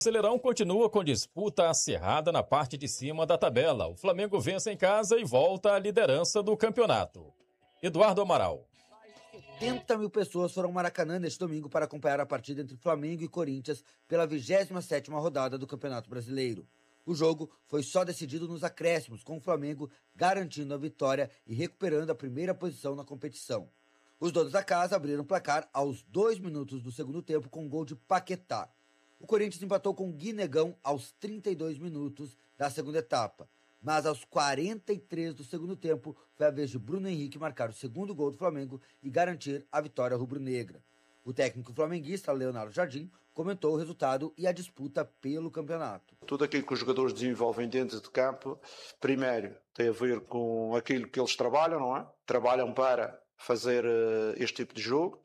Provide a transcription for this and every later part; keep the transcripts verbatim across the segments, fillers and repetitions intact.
O Brasileirão continua com disputa acirrada na parte de cima da tabela. O Flamengo vence em casa e volta à liderança do campeonato. Eduardo Amaral. setenta mil pessoas foram ao Maracanã neste domingo para acompanhar a partida entre Flamengo e Corinthians pela vigésima sétima rodada do Campeonato Brasileiro. O jogo foi só decidido nos acréscimos, com o Flamengo garantindo a vitória e recuperando a primeira posição na competição. Os donos da casa abriram o placar aos dois minutos do segundo tempo com um gol de Paquetá. O Corinthians empatou com Guinegão aos trinta e dois minutos da segunda etapa. Mas aos quarenta e três do segundo tempo, foi a vez de Bruno Henrique marcar o segundo gol do Flamengo e garantir a vitória rubro-negra. O técnico flamenguista, Leonardo Jardim, comentou o resultado e a disputa pelo campeonato. Tudo aquilo que os jogadores desenvolvem dentro de campo, primeiro, tem a ver com aquilo que eles trabalham, não é? Trabalham para fazer uh, este tipo de jogo.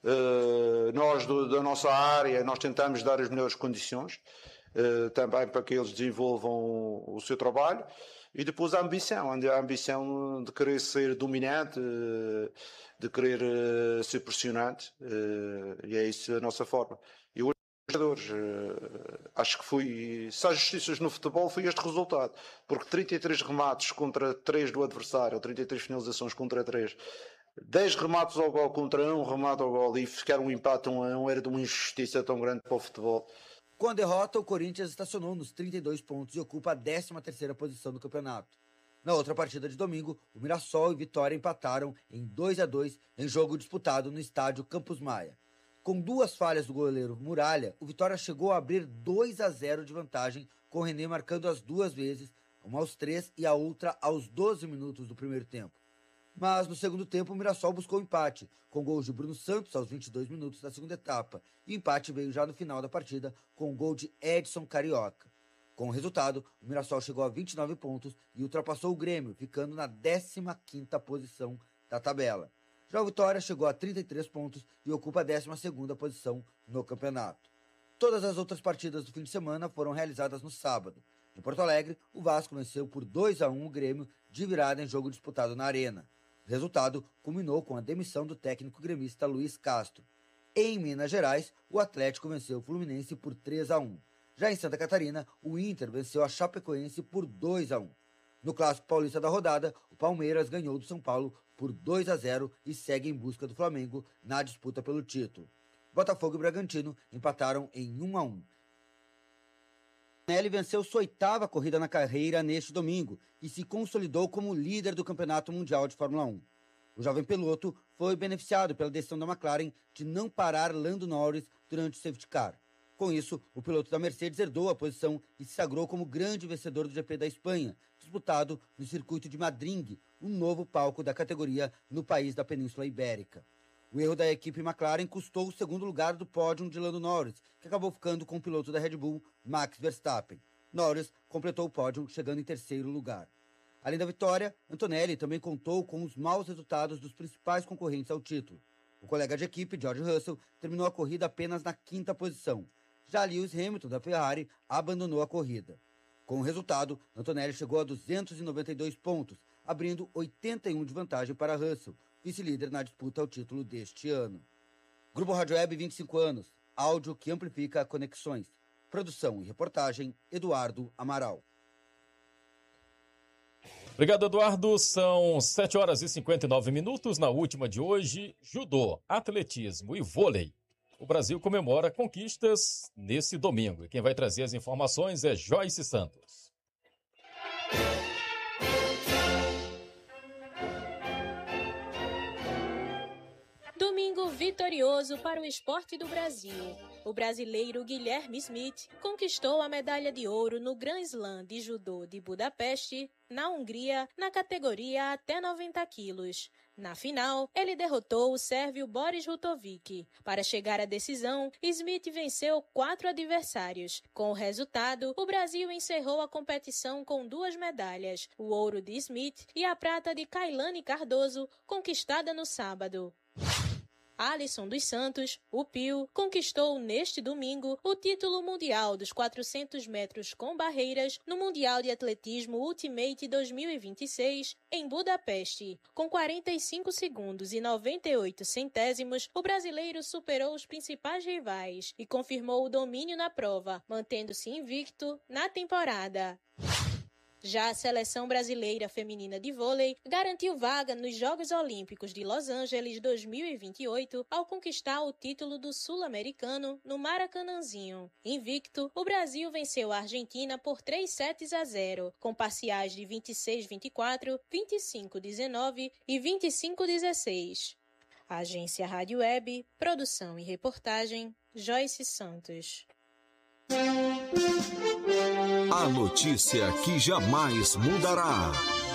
Uh, nós, do, da nossa área, nós tentamos dar as melhores condições, uh, também para que eles desenvolvam o, o seu trabalho, e depois a ambição, a ambição de querer ser dominante, uh, de querer uh, ser pressionante, uh, e é isso a nossa forma. E hoje, os jogadores, uh, acho que foi, se há justiças no futebol, foi este resultado, porque trinta e três remates contra três do adversário, ou trinta e três finalizações contra três, dez remates ao gol contra um remate ao gol e ficar um empate um a um era de uma injustiça tão grande para o futebol. Com a derrota, o Corinthians estacionou nos trinta e dois pontos e ocupa a décima terceira posição do campeonato. Na outra partida de domingo, o Mirassol e Vitória empataram em dois a dois em jogo disputado no estádio Campos Maia. Com duas falhas do goleiro Muralha, o Vitória chegou a abrir dois a zero de vantagem, com o René marcando as duas vezes, uma aos três e a outra aos doze minutos do primeiro tempo. Mas no segundo tempo o Mirassol buscou o empate, com gols de Bruno Santos aos vinte e dois minutos da segunda etapa, e o empate veio já no final da partida com o gol de Edson Carioca. Com o resultado, o Mirassol chegou a vinte e nove pontos e ultrapassou o Grêmio, ficando na décima quinta posição da tabela. Já o Vitória chegou a trinta e três pontos e ocupa a décima segunda posição no campeonato. Todas as outras partidas do fim de semana foram realizadas no sábado. Em Porto Alegre, o Vasco venceu por dois a um o Grêmio de virada em jogo disputado na Arena. O resultado culminou com a demissão do técnico gremista Luiz Castro. Em Minas Gerais, o Atlético venceu o Fluminense por três a um. Já em Santa Catarina, o Inter venceu a Chapecoense por dois a um. No Clássico Paulista da rodada, o Palmeiras ganhou do São Paulo por dois a zero e segue em busca do Flamengo na disputa pelo título. Botafogo e Bragantino empataram em um a um. Antonelli venceu sua oitava corrida na carreira neste domingo e se consolidou como líder do Campeonato Mundial de Fórmula um. O jovem piloto foi beneficiado pela decisão da McLaren de não parar Lando Norris durante o safety car. Com isso, o piloto da Mercedes herdou a posição e se sagrou como grande vencedor do G P da Espanha, disputado no circuito de Madrid, um novo palco da categoria no país da Península Ibérica. O erro da equipe McLaren custou o segundo lugar do pódio de Lando Norris, que acabou ficando com o piloto da Red Bull, Max Verstappen. Norris completou o pódio, chegando em terceiro lugar. Além da vitória, Antonelli também contou com os maus resultados dos principais concorrentes ao título. O colega de equipe, George Russell, terminou a corrida apenas na quinta posição. Já Lewis Hamilton, da Ferrari, abandonou a corrida. Com o resultado, Antonelli chegou a duzentos e noventa e dois pontos, abrindo oitenta e um de vantagem para Russell, vice-líder na disputa ao título deste ano. Grupo Rádio Web, vinte e cinco anos. Áudio que amplifica conexões. Produção e reportagem, Eduardo Amaral. Obrigado, Eduardo. São sete horas e cinquenta e nove minutos. Na última de hoje, judô, atletismo e vôlei. O Brasil comemora conquistas nesse domingo. E quem vai trazer as informações é Joyce Santos. Domingo vitorioso para o esporte do Brasil. O brasileiro Guilherme Smith conquistou a medalha de ouro no Grand Slam de judô de Budapeste, na Hungria, na categoria até noventa quilos. Na final, ele derrotou o sérvio Boris Rutovic. Para chegar à decisão, Smith venceu quatro adversários. Com o resultado, o Brasil encerrou a competição com duas medalhas, o ouro de Smith e a prata de Kailane Cardoso, conquistada no sábado. Alisson dos Santos, o Pio, conquistou neste domingo o título mundial dos quatrocentos metros com barreiras no Mundial de Atletismo Ultimate dois mil e vinte e seis em Budapeste. Com quarenta e cinco segundos e noventa e oito centésimos, o brasileiro superou os principais rivais e confirmou o domínio na prova, mantendo-se invicto na temporada. Já a seleção brasileira feminina de vôlei garantiu vaga nos Jogos Olímpicos de Los Angeles dois mil e vinte e oito ao conquistar o título do Sul-Americano no Maracanãzinho. Invicto, o Brasil venceu a Argentina por três sets a zero, com parciais de vinte e seis a vinte e quatro, vinte e cinco a dezenove e vinte e cinco a dezesseis. Agência Rádio Web, produção e reportagem, Joyce Santos. A notícia que jamais mudará.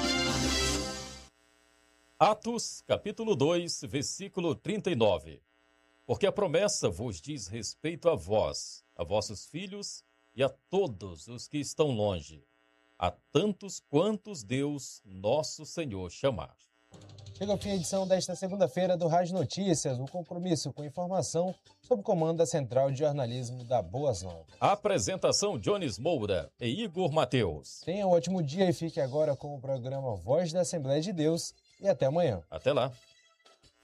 Atos, capítulo dois, versículo trinta e nove. Porque a promessa vos diz respeito a vós, a vossos filhos e a todos os que estão longe, a tantos quantos Deus, nosso Senhor, chamar. Chega ao fim a edição desta segunda-feira do Rádio Notícias, um compromisso com informação sob o comando da Central de Jornalismo da Boas Novas. Apresentação Jones Moura e Igor Mateus. Tenha um ótimo dia e fique agora com o programa Voz da Assembleia de Deus e até amanhã. Até lá.